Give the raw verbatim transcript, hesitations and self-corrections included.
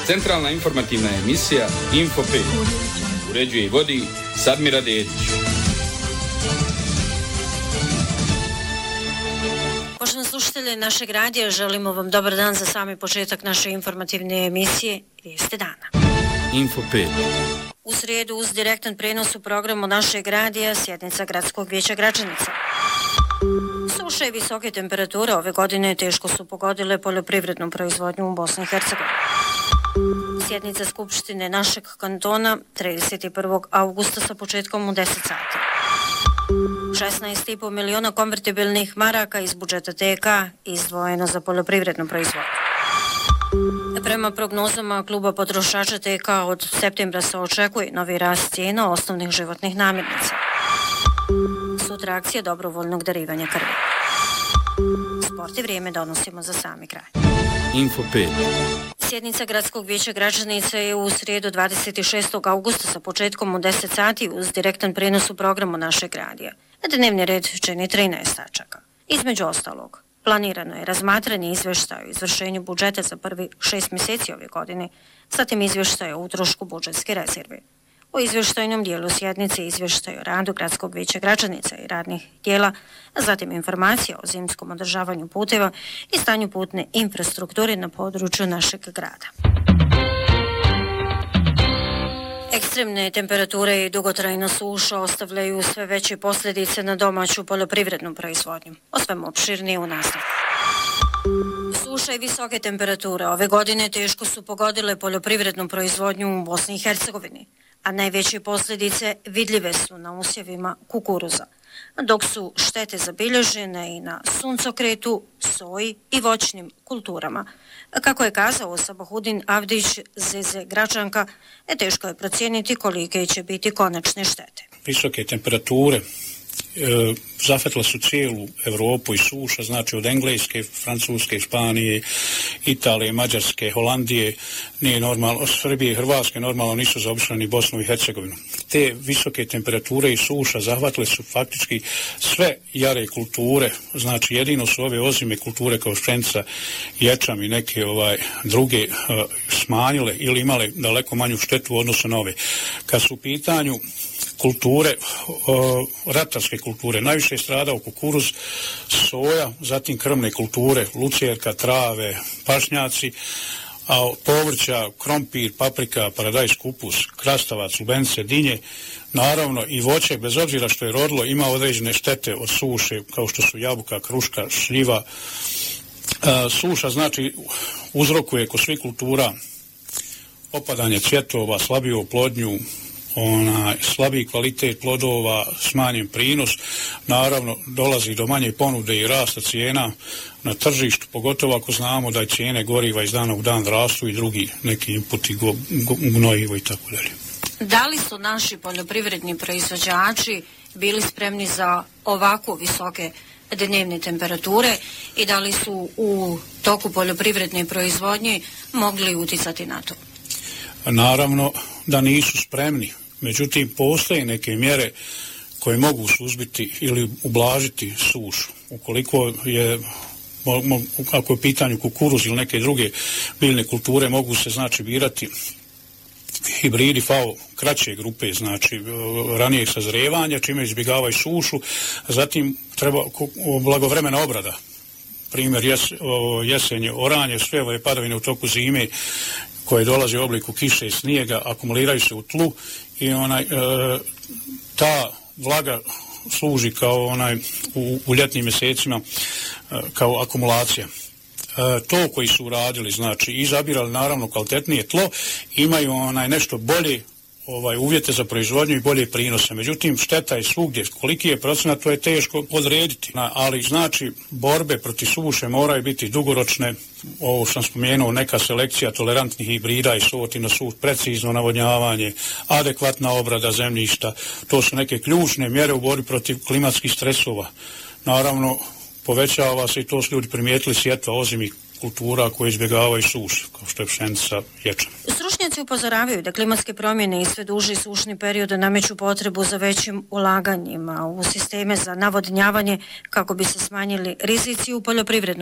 Centralna informativna emisija Info pet. Uređuje i vodi Sadmira Dedić. Poštovani slušatelji našeg radija, želimo vam dobar dan za sami početak naše informativne emisije Vijesti dana. Info pet. U srijedu uz direktan prenos u programu našeg radija sjednica Gradskog vijeća Gračanice. Suše i visoke temperature ove godine teško su pogodile poljoprivrednu proizvodnju u Bosni i Hercegovini. Sjednica Skupštine našeg kantona trideset prvog avgusta sa početkom u deset sati. šesnaest i pol miliona konvertibilnih maraka iz budžeta T K izdvojeno za poljoprivrednu proizvodnju. Prema prognozama kluba potrošača T K od septembra se očekuje novi rast cijena osnovnih životnih namirnica. Sutra akcija dobrovoljnog darivanja krvi. Sport i vrijeme donosimo za sami kraj. Info pet. Sjednica Gradskog vijeća Gračanice je u srijedu dvadeset šestog avgusta sa početkom u deset sati uz direktan prenos u programu našeg radija. Dnevni red čini trinaest tačaka. Između ostalog, planirano je razmatranje izvještaja o izvršenju budžeta za prvi šest mjeseci ove godine, zatim izvještaja o utrošku budžetske rezerve. U izvještajnom dijelu sjednice izvještaj o radu Gradskog vijeća Gračanice i radnih dijela, zatim informacija o zimskom održavanju puteva i stanju putne infrastrukture na području našeg grada. Ekstremne temperature i dugotrajna suša ostavljaju sve veće posljedice na domaću poljoprivrednu proizvodnju. O svemu opširnije u nastavku. Suša i visoke temperature ove godine teško su pogodile poljoprivrednu proizvodnju u Bosni i Hercegovini, a najveće posljedice vidljive su na usjevima kukuruza, dok su štete zabilježene i na suncokretu, soji i voćnim kulturama. Kako je kazao Sabahudin Avdić, Zeze Gračanka, teško je procijeniti kolike će biti konačne štete. Visoke temperature E, zafetila su cijelu Europu i suša, znači od Engleske, Francuske, Španije, Italije, Mađarske, Holandije, nije normalno, Srbije i Hrvatske normalno nisu zaobišle ni Bosnu i Hercegovinu. Te visoke temperature i suša zahvatile su faktički sve jare kulture, znači jedino su ove ozime kulture kao pšenica, ječam i neke ovaj druge uh, smanjile ili imale daleko manju štetu u odnosu na ove. Kad su u pitanju kulture, o, ratarske kulture, najviše je stradao kukuruz, soja, zatim krmne kulture, lucerka, trave, pašnjaci, a od povrća, krompir, paprika, paradajz, kupus, krastavac, lubenice, dinje, naravno i voće, bez obzira što je rodilo, ima određene štete od suše, kao što su jabuka, kruška, šljiva. A, suša znači uzrokuje kod svih kultura opadanje cvjetova, slabiju oplodnju, onaj slabiji kvalitet plodova, smanjen prinos, naravno dolazi do manje ponude i rasta cijena na tržištu, pogotovo ako znamo da je cijene goriva iz dana u dan rastu i drugi neki inputi, go, go, gnojivo i tako dalje. Da li su naši poljoprivredni proizvođači bili spremni za ovako visoke dnevne temperature i da li su u toku poljoprivredne proizvodnje mogli uticati na to? Naravno da nisu spremni, međutim postoje neke mjere koje mogu suzbiti ili ublažiti sušu. Ukoliko je, ako je u pitanju kukuruz ili neke druge biljne kulture, mogu se znači birati hibridi F A O kraće grupe, znači ranijeg sazrevanja, čime izbjegavaju sušu, zatim treba blagovremena obrada. Primjer jes, jesenje, oranje, sve ove padavine u toku zime koje dolaze u obliku kiše i snijega, akumuliraju se u tlu i onaj, e, ta vlaga služi kao onaj u, u ljetnim mjesecima e, kao akumulacija. E, to koji su uradili, znači izabirali naravno kvalitetnije tlo, imaju onaj nešto bolje ovaj uvjete za proizvodnju i bolje prinose. Međutim, šteta je svugdje. Koliki je procenat, to je teško odrediti. Ali znači, borbe protiv suše moraju biti dugoročne. Ovo sam spomenuo, neka selekcija tolerantnih hibrida i sorti na suš, precizno navodnjavanje, adekvatna obrada zemljišta. To su neke ključne mjere u borbi protiv klimatskih stresova. Naravno, povećava se i to su ljudi primijetili sjetva ozimih kultura koje izbjegavaju sušu, kao što je pšenica, ječam. Stručnjaci upozoravaju da klimatske promjene i sve duži sušni period nameću potrebu za većim ulaganjima u sisteme za navodnjavanje kako bi se smanjili rizici u poljoprivrednom